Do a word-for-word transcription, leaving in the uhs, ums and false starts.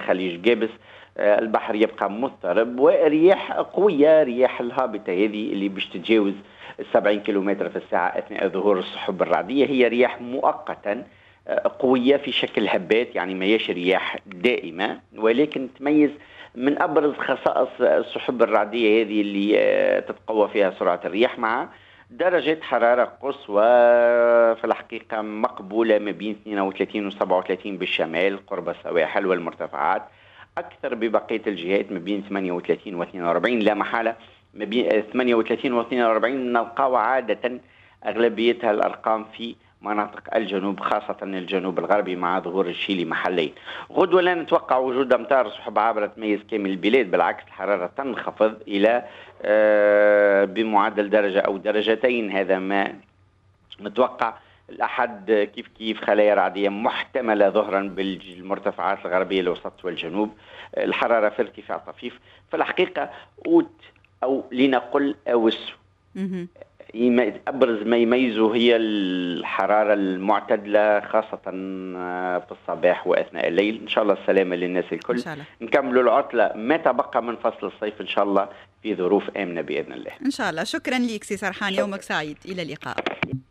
خليج جابس البحر يبقى مضطرب، ورياح قوية، رياح الهابطة هذه اللي باش تتجاوز السبعين كيلومتر في الساعة أثناء ظهور السحب الرعدية، هي رياح مؤقتا قوية في شكل هبات، يعني ما هيش رياح دائمة، ولكن تميز من أبرز خصائص السحب الرعدية هذه اللي تتقوى فيها سرعة الرياح مع درجة حرارة قصوى في الحقيقة مقبولة ما بين اثنين وثلاثين و سبعة وثلاثين بالشمال قرب السواحل والمرتفعات، أكثر ببقية الجهات ما بين ثمانية وثلاثين و اثنين وأربعين. لا محالة ما بين ثمانية وثلاثين و اثنين وأربعين نلقاو عادة أغلبيتها الأرقام في مناطق الجنوب، خاصة الجنوب الغربي مع ظهور الشيلي محليا. غدوة لا نتوقع وجود أمطار سحب عابرة تميز كامل البلاد، بالعكس الحرارة تنخفض إلى بمعدل درجة أو درجتين، هذا ما نتوقع. الأحد كيف كيف خلايا رعدية محتملة ظهرا بالمرتفعات الغربية الوسط والجنوب، الحرارة في ارتفاع طفيف. في الحقيقة أوت أو لنقل أوس أبرز ما يميزه هي الحرارة المعتدلة خاصة في الصباح وأثناء الليل. إن شاء الله السلامة للناس الكل، نكملوا العطلة ما تبقى من فصل الصيف إن شاء الله في ظروف آمنة بإذن الله. إن شاء الله. شكرا لك سي سرحان، يومك سعيد، إلى اللقاء.